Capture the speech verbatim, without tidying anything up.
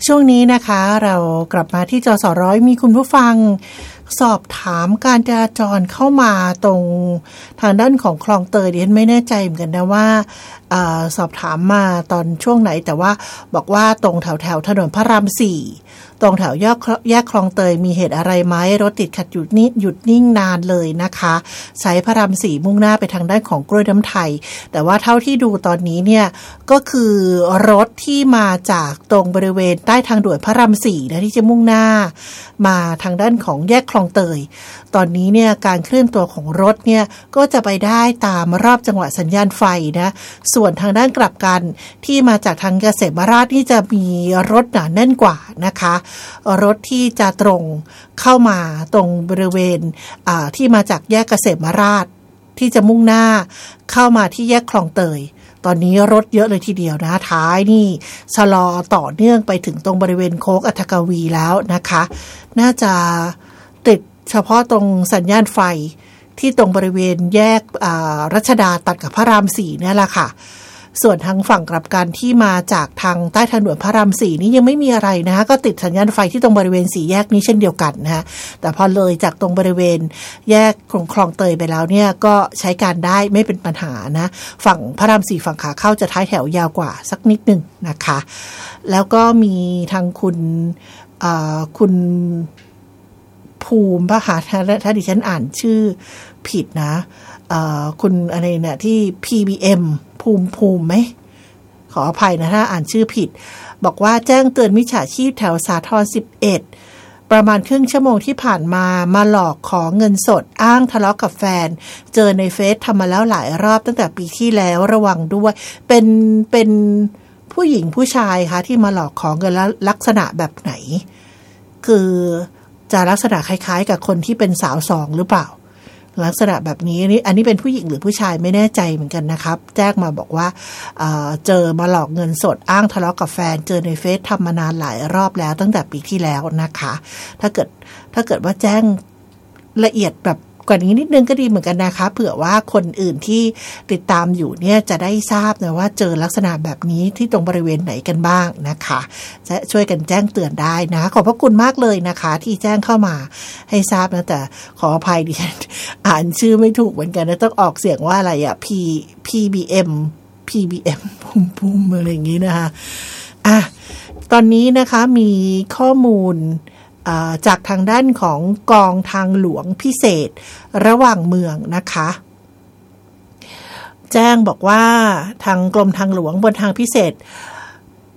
ช่วงนี้นะคะเรากลับมาที่จสร้อยมีคุณผู้ฟังสอบถามการจราจรเข้ามาตรงทางด้านของคลองเตยดิฉันไม่แน่ใจเหมือนกันนะว่าอสอบถามมาตอนช่วงไหนแต่ว่าบอกว่าตรงแถวแถวถนนพระรามสี่ตรงแถวแยกแยกคลองเตยมีเหตุอะไรไหมรถติดขัดหยุดนิ่งหยุดนิ่งนานเลยนะคะใช้พระรามสี่มุ่งหน้าไปทางด้านของกล้วยน้ำไทยแต่ว่าเท่าที่ดูตอนนี้เนี่ยก็คือรถที่มาจากตรงบริเวณใต้ทางด่วนพระรามสี่นะที่จะมุ่งหน้ามาทางด้านของแยกคลองเตยตอนนี้เนี่ยการเคลื่อนตัวของรถเนี่ยก็จะไปได้ตามรอบจังหวะสัญญาณไฟนะส่วนทางด้านกลับกันที่มาจากทางเกษมราชนี่จะมีรถหนาแน่นกว่านะคะรถที่จะตรงเข้ามาตรงบริเวณที่มาจากแยกเกษมราชที่จะมุ่งหน้าเข้ามาที่แยกคลองเตยตอนนี้รถเยอะเลยทีเดียวนะท้ายนี่ชะลอต่อเนื่องไปถึงตรงบริเวณโค้งอัฐกวีแล้วนะคะน่าจะติดเฉพาะตรงสัญญาณไฟที่ตรงบริเวณแยกรัชดาตัดกับพระรามสี่นี่แหละค่ะส่วนทางฝั่งกลับกันที่มาจากทางใต้ทางด่วนพระรามสี่นี่ยังไม่มีอะไรนะก็ติดสัญญาณไฟที่ตรงบริเวณสี่แยกนี้เช่นเดียวกันนะแต่พอเลยจากตรงบริเวณแยกของคลองเตยไปแล้วเนี่ยก็ใช้การได้ไม่เป็นปัญหานะฝั่งพระรามสี่ฝั่งขาเข้าจะท้ายแถวยาวกว่าสักนิดนึงนะคะแล้วก็มีทางคุณคุณภูมิป่ะคะถ้าถ้าดิฉันอ่านชื่อผิดนะคุณอะไรเนี่ยที่ พี บี เอ็ม ภูมิภูมิไหมขออภัยนะถ้าอ่านชื่อผิดบอกว่าแจ้งเตือนมิจฉาชีพแถวสาทรสิบเอ็ดประมาณครึ่งชั่วโมงที่ผ่านมามาหลอกขอเงินสดอ้างทะเลาะกับแฟนเจอในเฟซทำมาแล้วหลายรอบตั้งแต่ปีที่แล้วระวังด้วยเป็นเป็นผู้หญิงผู้ชายคะที่มาหลอกขอเงินลักษณะแบบไหนคือจะลักษณะคล้ายๆกับคนที่เป็นสาวสองหรือเปล่าลักษณะแบบนี้นี่อันนี้เป็นผู้หญิงหรือผู้ชายไม่แน่ใจเหมือนกันนะครับแจ้งมาบอกว่า เอ่อ เจอมาหลอกเงินสดอ้างทะเลาะกับแฟนเจอในเฟซทำมานานหลายรอบแล้วตั้งแต่ปีที่แล้วนะคะถ้าเกิดถ้าเกิดว่าแจ้งละเอียดแบบกว่านี้นิดนึงก็ดีเหมือนกันนะคะเผื่อว่าคนอื่นที่ติดตามอยู่เนี่ยจะได้ทราบนะว่าเจอลักษณะแบบนี้ที่ตรงบริเวณไหนกันบ้างนะคะจะช่วยกันแจ้งเตือนได้นะขอบพระคุณมากเลยนะคะที่แจ้งเข้ามาให้ทราบนะแต่ขออภัยดิฉันอ่านชื่อไม่ถูกเหมือนกันนะต้องออกเสียงว่าอะไรอะ P พี บี เอ็ม พี บี เอ็ม พุ่มพุ่มอะไรอย่างนี้นะคะอ่ะตอนนี้นะคะมีข้อมูลจากทางด้านของกองทางหลวงพิเศษระหว่างเมืองนะคะแจ้งบอกว่าทางกรมทางหลวงบนทางพิเศษ